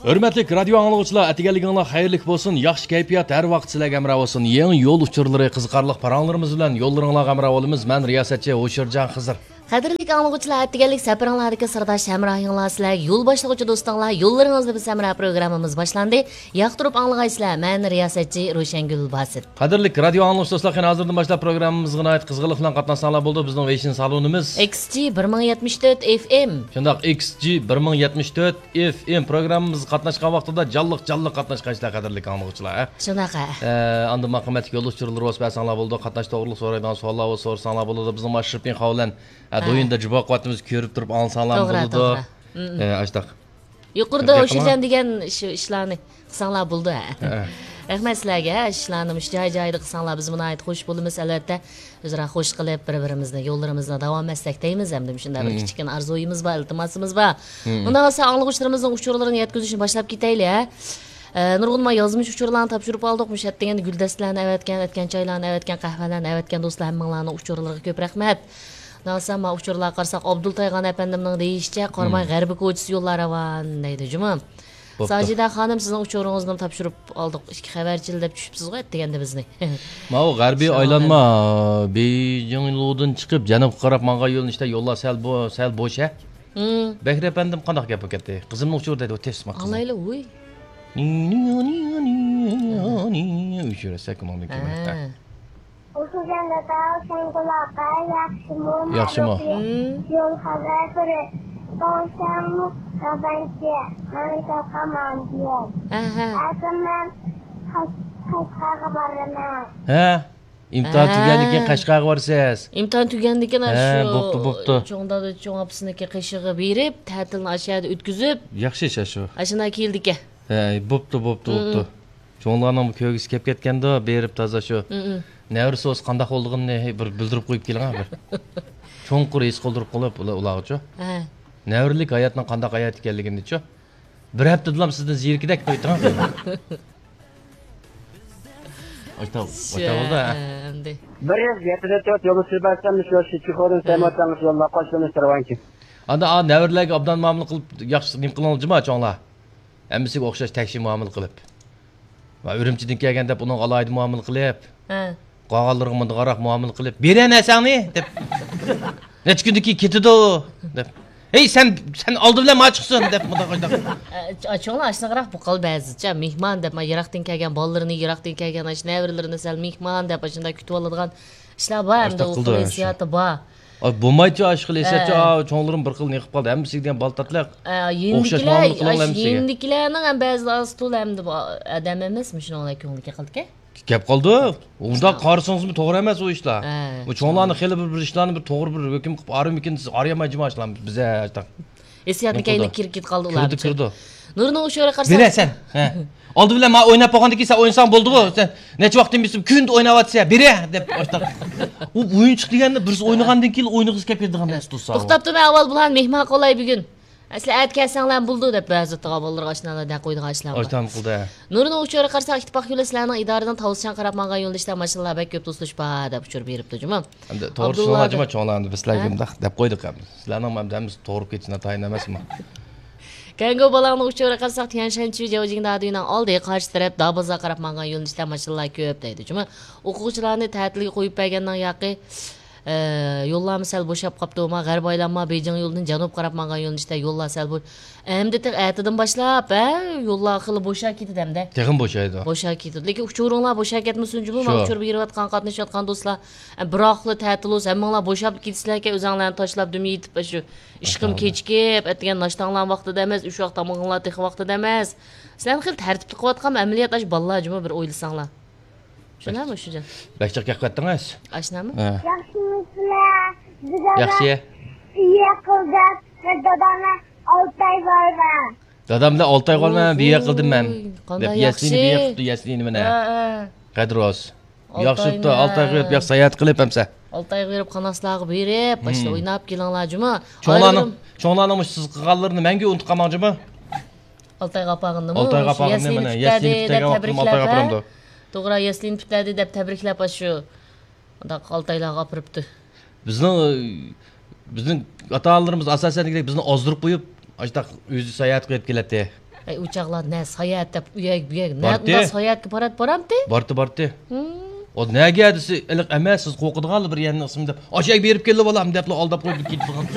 Hörmətli radio anlıqçılar, atiganliginglar xayrli bo'lsin. Yaxshi kayfiyat har vaqt sizlarga hamroh bo'lsin. Yangi yo'l uchurlari, qiziqarli paranlarimiz bilan yo'llaringlarga hamroh bo'lamiz. Men riyosatchi O'shirjon Xizr. Qadrli anlıqçılar, atiganlik safaringlardagi sirdosh hamrohinglar sizlar, yo'l boshlovchi do'stlar, yo'llaringizni biz hamroh programmamiz boshlandi. Yoqtirib anglaysizlar. Men riyosatchi Ro'shangul Basit. Qadrli radio anlıqçı do'stlar, hozirdan boshlab programmamizga oid qiziqlik bilan qatnashsanglar bo'ldi. Bizning Vision salonimiz XG 1074 FM. Shundoq XG 1074 FM programmamizga qatnashgan vaqtida jalliq qatnashgaysizlar qadrli anlıqçılar. Shunaqa. Endi qimmatli yo'l uchurlari o'sbasanlar bo'ldi. Qatnash to'g'riliq so'raydigan savollar so'rasanlar bo'ldi. Bizning mashriqin qavlan do'yinda jiboq qatimiz ko'rib turib olsanlar bo'ldi. Ashtaq. Yuqorida O'shirjon degan shu ishlarni qilsanglar bo'ldi. Rahmat sizlarga, ishlarni joy-joyida qilsanglar biz buni aytib xush bo'lamiz albatta. O'zaro xush qilib bir-birimizni yo'llarimizni davom etsak deymiz. Hamda shunday bir kichkina arzoyimiz bor, iltimosimiz bor. Undan so'ng anlıqçılarimizning uchurlarini yetkazishni boshlab ketaylik. Nurg'unma yozmish uchurlarni topshirib oldik. Mushat degan guldastlarni avatgan choylarni avatgan qahvalarni avatgan do'stlar hammanglarning uchurlariga ko'p rahmat. Nalsam uchurlar qarsak Abdul Taygan efendimning deyishicha Qormay g'arbiy ko'chisi yo'llari van deydi juma. Sajida xonim sizning uchuringizni topshirib oldik. Ikki xabarchil deb tushibsiz-ku deganda bizni. Mana u g'arbiy aylanma Beijingdan chiqib janubga qarab manga yo'lnishda yo'llar sal bo'sh-a. Bekri efendim qanday gap ketdi? Qizimning uchur dedi, o'tesma qizim. Alayla uy. Uchurasak manga kerak. O'shanda sen quloqqa Yaxshimi? Yo'l xabari To'shamni xabarchi Marika Qamandiya. Asaman Qashqarga boraman. Imtihon tugandan keyin Qashqarga borasiz. Imtihon tugandan keyin shu bo'pti. Cho'ngdada cho'ng opisiniki qishig'i berib, ta'tilni ashada o'tkazib, Yaxshi ish shu. Ashuna keldik-a. Bo'pti. Cho'nglarning ko'gisi kelib ketganda berib toza shu. Nävr so'z qanday bo'lganini bir bildirib qo'yib keling bir. Cho'nqur his qoldirib qolib ularga-chi. Nävrlik hayotning qanday hayot ekanligini-chi. Bir haftadan sizdan zerkidak qo'ydim. Ayta bo'ldi. Endi. 174 yo'l sirbatdan shu chiqorin samoatdan yo'llar qo'shilib turganki. Anda nävrlarga obdan muomala qilib yaxshi nim qilinjimi cho'nglar? Hammasiga o'xshash takshi muomala qilib. Va Urumchidan kelgan deb uning alayda muomala qilib. Qog'allarga munda qarab muomala qilib, "Beranasangni" deb. Necha kundan keyin ketidi deb. "Ey sen oldi bilan ma chiqsin" deb munda qo'ydi. Cho'nglar ashunaqroq bu qil ba'zicha mehmon deb, yiroqdan kelgan bolalarni, yiroqdan kelgan ashnavrlarni sal mehmon deb shunda kutib oladigan ishlar bor, hamda u hissiyoti bor. Bo'lmaychi ashqil esatchi, cho'nglarim bir xil ne qilib qoldi. Hammasi degan baltatlar. O'xshash muomala qilolamiz hamsiga. Yendikilarning ham ba'zilari stul hamda odam emasmi shunday ko'ngilga qildi-ki? Gap qoldi. Unda qarasangizmi to'g'ri emas u ishlar. Bu cho'nglarni xili bir ishlarni bir to'g'ri bir hukm qilib arimikin siz arayamajmi ishlarni biz aytdik. Esiyatni kayni kirib ketib qoldi ular. Kirdi. Nurni o'shara qarasa. Berasan. Oldi bilan men o'ynab qo'ygandan keyin sen o'ynasang bo'ldi-ku. Sen necha vaqt demisib kun o'ynayapsiz, bera deb aytdik. U o'yinchiq deganda biz o'ynagandan keyin o'yinimiz kelib berdigan emas do'stlar. To'xtab turmay avval bularni mehmon qolay bugun. Asli aytgansanglar bo'ldi deb ba'zi tog'abollar ashnalardan qo'ydigan ishlar bor. Aytam qildi. Nurni o'chora qarsak ittifoq yo'llarning idoradan tavsiyan qarab mangan yo'lda ishlar mashinlar bak ko'p do'stlash bor deb uchur beribdi juma. Endi to'g'ri shunaqajima cho'nglarni bizlarga deb qo'ydik ham. Sizlarning hamdamiz to'g'ri ketishini tayin emasmi? Kango balani uchora qarsak Tianshanchi Jawjingda adıyla oldi qarshi taraf Dabaza qarab mangan yo'lda ishlar mashinlar ko'p deydi juma. O'quvchilarni ta'tilga qo'yib bergandan yoqi yo'llarni sal bo'shab qopdi, ma g'arb aylanma Beijing yo'lidan janub qarab mangan yo'lda yo'llar sal bo'sh. Endi atidan boshlab, yo'llar xili bo'shab ketdi hamda. Texin bo'shaydi. Bo'shab ketdi. Lekin uchuringlar bo'shab ketmasin juma, men uchur berayotgan qatnashayotgan do'stlar, biroqli ta'til o'z hammanglar bo'shab ketsizlarga o'zinglarni tashlab dum yetib shu ishqim kechkib, atgan nashtanlar vaqtida emas, uch vaqt tomonglar tex vaqtida emas. Sizlarni xil tartibli qilayotgan amaliyot ash bolalar juma bir o'ylasanglar. Shunami O'shirjon? Bakchaq gapqatdingiz? Ashnami? Yaxshimisizlar? Yaxshi. Biya qildim. Dadamni 6 oy bo'lgan. Dadamda 6 oy qolman, biya qildim men. Qanday yaxshi. Biya qildi, yaslini mana. Qadros. Yaxshibdi, 6 oy qo'yib, yaxshi sayat qilib hamsa. 6 oy berib qanaslarga berib, boshla o'ynab kelinglar juma. Cho'nglarning siz qilganlarini menga unutib qolmoqchimi? 6 oy qapag'indimi? 6 oy qapag'indi mana, yaslini bittaga olib 6 oy qapiramdi. To'g'ri, yaslini bitladi deb tabriklab shu. Unda 6 oylarga qapiribdi. Bizning ota-onalarimiz asosan bizning ozdirib qo'yib, ashta o'zi sayat qilib keladi. Uçaqlar ne sayat deb uyak buyak ne Bordi. sayatga boramdi? Bordi. O nega desi iliq emas siz qo'qidigan bir yerni ism deb. Oshak berib kelib olam deb aldab qo'yib ketib qolgan.